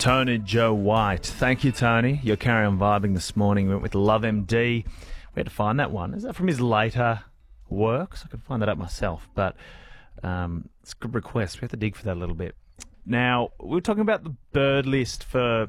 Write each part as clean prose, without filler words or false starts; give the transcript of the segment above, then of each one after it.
Tony Joe White. Thank you, Tony. You're carry on vibing this morning. We went with Love MD. We had to find that one. Is that from his later works? I could find that out myself, but it's a good request. We have to dig for that a little bit. Now, we were talking about the bird list for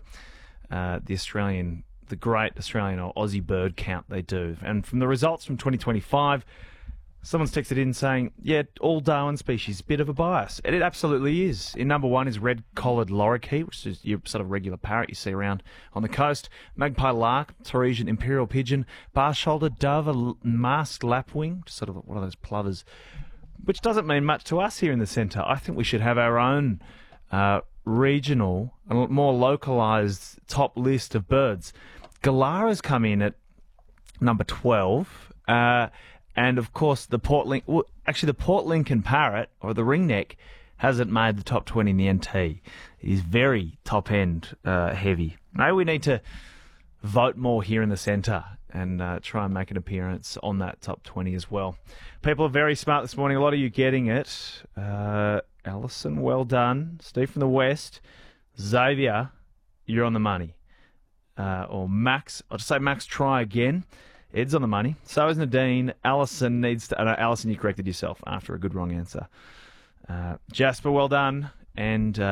the great Australian or Aussie bird count they do. And from the results from 2025, someone's texted in saying, yeah, all Darwin species, bit of a bias. And it absolutely is. In number one is red-collared lorikeet, which is your sort of regular parrot you see around on the coast. Magpie lark, Torresian imperial pigeon, bar-shouldered dove, a masked lapwing, sort of one of those plovers, which doesn't mean much to us here in the centre. I think we should have our own regional and more localised top list of birds. Galara's come in at number 12. And, of course, the Port Lincoln parrot, or the ringneck, hasn't made the top 20 in the NT. It is very top-end heavy. Maybe we need to vote more here in the centre and try and make an appearance on that top 20 as well. People are very smart this morning. A lot of you getting it. Alison, well done. Steve from the West. Xavier, you're on the money. Or Max, I'll just say Max, try again. Ed's on the money. So is Nadine. Alison needs to... Alison, you corrected yourself after a good wrong answer. Jasper, well done. And